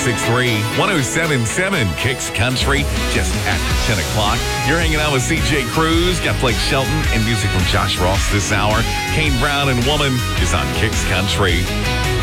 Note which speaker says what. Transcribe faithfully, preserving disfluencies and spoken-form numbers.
Speaker 1: six three, one oh seven seven Kicks Country, just after ten o'clock. You're hanging out with C J Cruz. Got Blake Shelton and music from Josh Ross this hour. Kane Brown and Woman is on Kicks Country.